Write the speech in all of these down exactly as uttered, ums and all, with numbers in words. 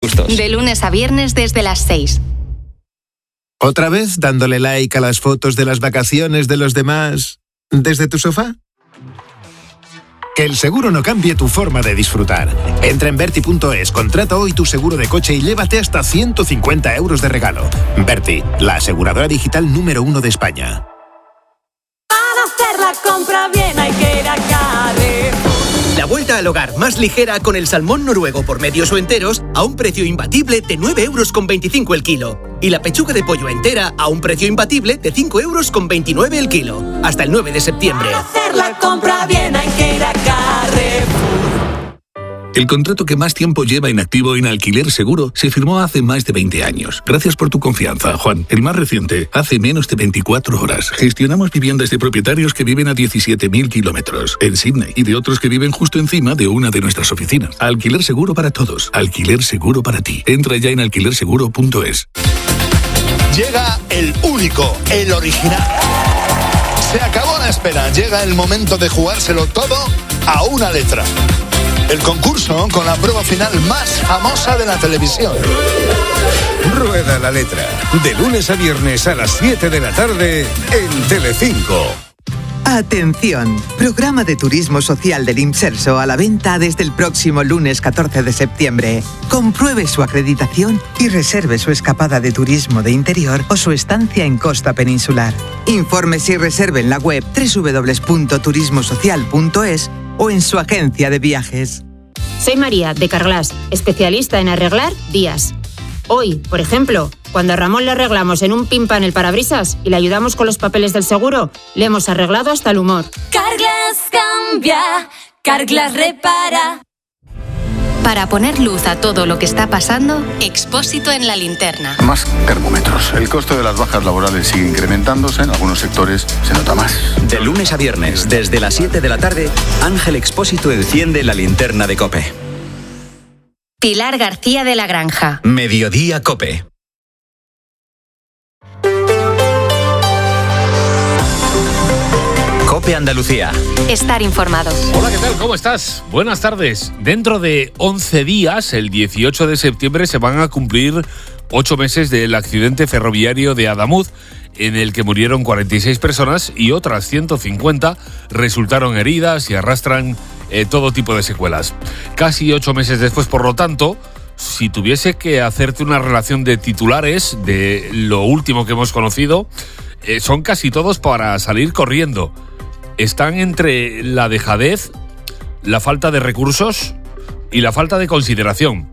gustos. De lunes a viernes desde las seis. ¿Otra vez dándole like a las fotos de las vacaciones de los demás desde tu sofá? Que el seguro no cambie tu forma de disfrutar. Entra en Berti punto es, contrata hoy tu seguro de coche y llévate hasta ciento cincuenta euros de regalo. Berti, la aseguradora digital número uno de España. Para hacer la compra bien hay que ir a Carrefour. La vuelta al hogar más ligera con el salmón noruego por medios o enteros a un precio imbatible de nueve euros con veinticinco el kilo. Y la pechuga de pollo entera a un precio imbatible de cinco euros con veintinueve el kilo. Hasta el nueve de septiembre. Para hacer la compra bien hay que ir a Carrefour. El contrato que más tiempo lleva inactivo en Alquiler Seguro se firmó hace más de veinte años. Gracias por tu confianza, Juan. El más reciente, hace menos de veinticuatro horas. Gestionamos viviendas de propietarios que viven a diecisiete mil kilómetros en Sydney y de otros que viven justo encima de una de nuestras oficinas. Alquiler Seguro para todos. Alquiler Seguro para ti. Entra ya en alquiler seguro punto es. Llega el único, el original. Se acabó la espera. Llega el momento de jugárselo todo a una letra. El concurso con la prueba final más famosa de la televisión. Rueda la letra. De lunes a viernes a las siete de la tarde en Telecinco. Atención, programa de turismo social del Imserso a la venta desde el próximo lunes catorce de septiembre. Compruebe su acreditación y reserve su escapada de turismo de interior o su estancia en Costa Peninsular. Infórmese y reserve en la web doble u doble u doble u punto turismo social punto es o en su agencia de viajes. Soy María, de Carglass, especialista en arreglar vías. Hoy, por ejemplo, cuando a Ramón le arreglamos en un pimpan el parabrisas y le ayudamos con los papeles del seguro, le hemos arreglado hasta el humor. Carglass cambia, Carglass repara. Para poner luz a todo lo que está pasando, Expósito en la linterna. Más termómetros. El coste de las bajas laborales sigue incrementándose. En algunos sectores se nota más. De lunes a viernes, desde las siete de la tarde, Ángel Expósito enciende la linterna de COPE. Pilar García de la Granja. Mediodía COPE. COPE Andalucía. Estar informado. Hola, ¿qué tal? ¿Cómo estás? Buenas tardes. Dentro de once días, el dieciocho de septiembre, se van a cumplir ocho meses del accidente ferroviario de Adamuz, en el que murieron cuarenta y seis personas y otras ciento cincuenta resultaron heridas y arrastran eh, todo tipo de secuelas. Casi ocho meses después, por lo tanto, si tuviese que hacerte una relación de titulares de lo último que hemos conocido, eh, son casi todos para salir corriendo. Están entre la dejadez, la falta de recursos y la falta de consideración.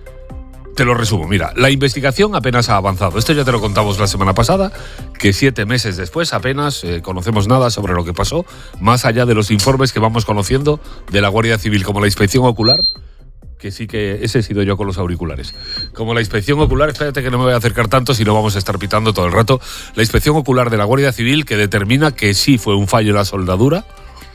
Te lo resumo, mira, la investigación apenas ha avanzado. Esto ya te lo contamos la semana pasada, que siete meses después apenas eh, conocemos nada sobre lo que pasó, más allá de los informes que vamos conociendo de la Guardia Civil, como la inspección ocular, que sí que ese he sido yo con los auriculares. Como la inspección ocular, espérate que no me voy a acercar tanto, si no vamos a estar pitando todo el rato. La inspección ocular de la Guardia Civil, que determina que sí fue un fallo en la soldadura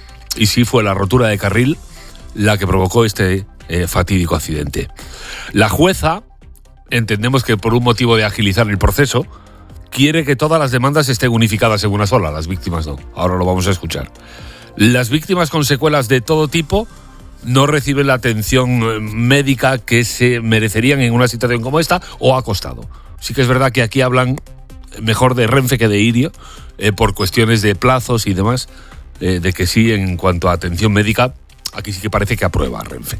y sí fue la rotura de carril la que provocó este eh, fatídico accidente. La jueza, entendemos que por un motivo de agilizar el proceso, quiere que todas las demandas estén unificadas en una sola, las víctimas no. Ahora lo vamos a escuchar. Las víctimas con secuelas de todo tipo no reciben la atención médica que se merecerían en una situación como esta, o ha costado. Sí que es verdad que aquí hablan mejor de Renfe que de Irio, eh, por cuestiones de plazos y demás, eh, de que sí, en cuanto a atención médica, aquí sí que parece que aprueba Renfe.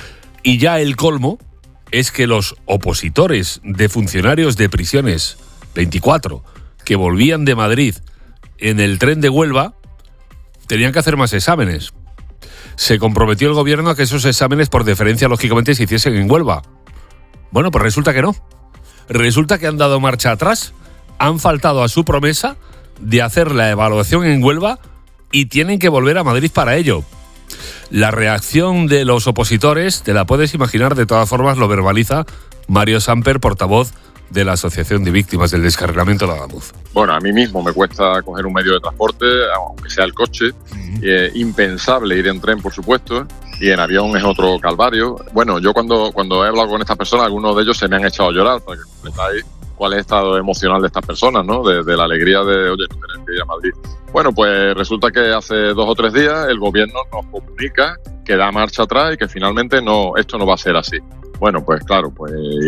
Y ya el colmo es que los opositores de funcionarios de prisiones veinticuatro que volvían de Madrid en el tren de Huelva tenían que hacer más exámenes. Se comprometió el gobierno a que esos exámenes, por deferencia, lógicamente, se hiciesen en Huelva. Bueno, pues resulta que no. Resulta que han dado marcha atrás, han faltado a su promesa de hacer la evaluación en Huelva y tienen que volver a Madrid para ello. La reacción de los opositores, te la puedes imaginar, de todas formas lo verbaliza Mario Samper, portavoz de la Asociación de Víctimas del Descarrilamiento de Adamuz. Bueno, a mí mismo me cuesta coger un medio de transporte, aunque sea el coche. Uh-huh. Es impensable ir en tren, por supuesto, y en avión es otro calvario. Bueno, yo cuando, cuando he hablado con estas personas, algunos de ellos se me han echado a llorar, para que completáis cuál es el estado emocional de estas personas, ¿no? De, de la alegría de, oye, no tener que ir a Madrid. Bueno, pues resulta que hace dos o tres días el gobierno nos comunica que da marcha atrás y que finalmente no, esto no va a ser así. Bueno, pues claro, pues